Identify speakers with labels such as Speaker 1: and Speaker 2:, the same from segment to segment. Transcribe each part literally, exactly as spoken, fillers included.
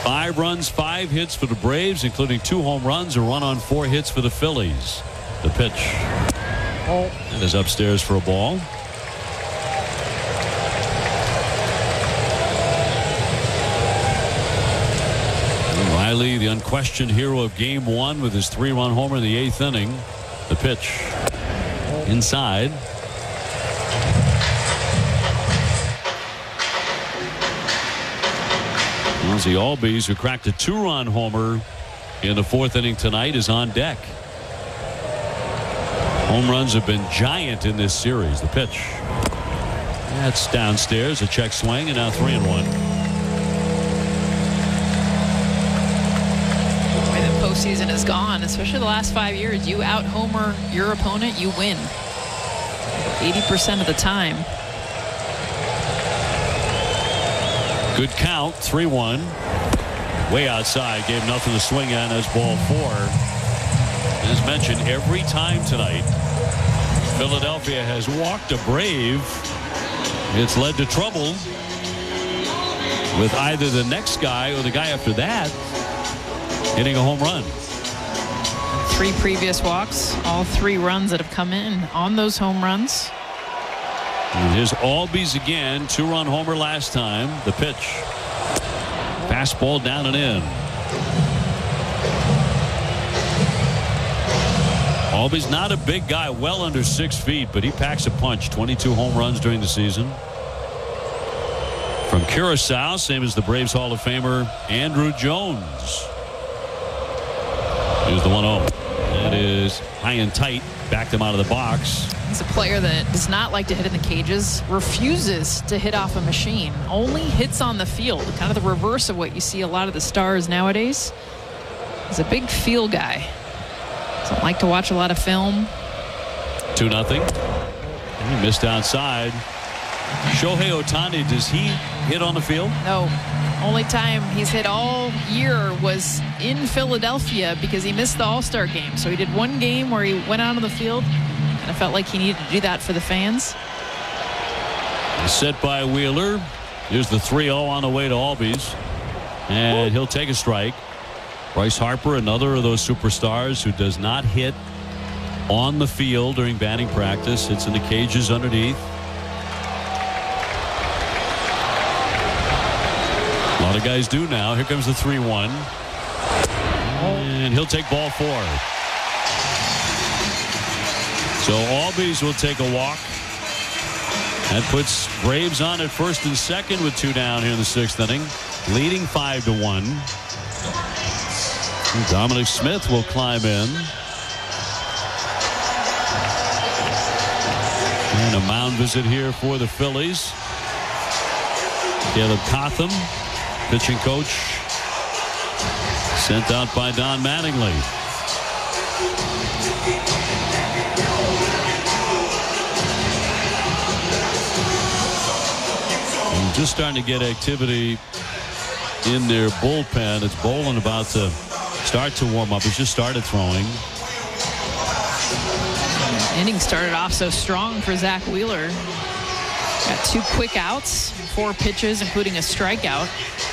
Speaker 1: Five runs, five hits for the Braves, including two home runs, a run on four hits for the Phillies. The pitch. That is upstairs for a ball. And Riley, the unquestioned hero of game one with his three-run homer in the eighth inning. The pitch. Inside. Ozzie Albies, who cracked a two-run homer in the fourth inning tonight, is on deck. Home runs have been giant in this series. The pitch. That's downstairs. A check swing, and now three and one.
Speaker 2: The way the postseason has gone, especially the last five years, you out-homer your opponent, you win. eighty percent of the time.
Speaker 1: Good count, three one. Way outside, gave nothing to swing at as ball four. As mentioned, every time tonight Philadelphia has walked a Brave, it's led to trouble with either the next guy or the guy after that hitting a home run.
Speaker 2: Three previous walks, all three runs that have come in on those home runs.
Speaker 1: And here's Albies again, two-run homer last time. The pitch. Fastball down and in. Albies not a big guy, well under six feet, but he packs a punch. twenty-two home runs during the season. From Curacao, same as the Braves Hall of Famer Andruw Jones. Here's the one oh. That is high and tight. Backed him out of the box.
Speaker 2: He's a player that does not like to hit in the cages, refuses to hit off a machine, only hits on the field. Kind of the reverse of what you see a lot of the stars nowadays. He's a big feel guy. Doesn't like to watch a lot of film.
Speaker 1: two nothing. He missed outside. Shohei Ohtani, does he hit on the field?
Speaker 2: No. Only time he's hit all year was in Philadelphia because he missed the All-Star game. So he did one game where he went out on the field, and I felt like he needed to do that for the fans.
Speaker 1: Set by Wheeler. Here's the three oh on the way to Albies. And he'll take a strike. Bryce Harper, another of those superstars who does not hit on the field during batting practice. Hits in the cages underneath. A lot of guys do now. Here comes the three one. And he'll take ball four. So Albies will take a walk. That puts Braves on at first and second with two down here in the sixth inning. Leading five to one. Dominic Smith will climb in. And a mound visit here for the Phillies. Caleb Cotham, pitching coach, sent out by Don Mattingly. And just starting to get activity in their bullpen. It's Bolin about to start to warm up. He's just started throwing.
Speaker 2: Inning started off so strong for Zach Wheeler. Got two quick outs, four pitches, including a strikeout.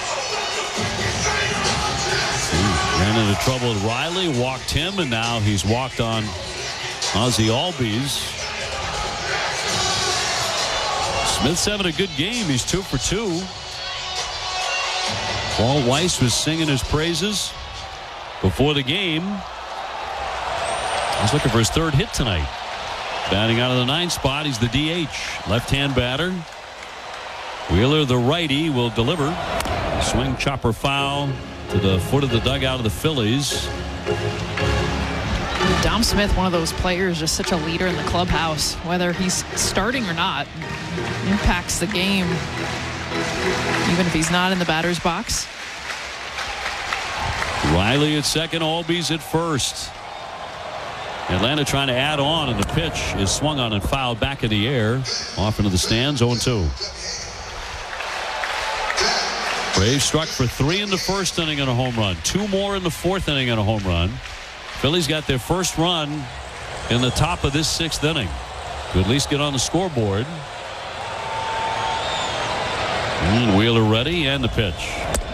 Speaker 1: Ran into trouble with Riley, walked him, and now he's walked on Ozzie Albies. Smith's having a good game. He's two for two. Paul Weiss was singing his praises before the game. He's looking for his third hit tonight. Batting out of the ninth spot, he's the D H. Left-hand batter. Wheeler, the righty, will deliver. Swing, chopper foul to the foot of the dugout of the Phillies.
Speaker 2: Dom Smith, one of those players, just such a leader in the clubhouse. Whether he's starting or not, impacts the game, even if he's not in the batter's box.
Speaker 1: Riley at second, Albies at first. Atlanta trying to add on, and the pitch is swung on and fouled back in the air. Off into the stands, oh and two. Braves struck for three in the first inning and a home run. Two more in the fourth inning and a home run. Phillies got their first run in the top of this sixth inning to at least get on the scoreboard. And Wheeler ready, and the pitch.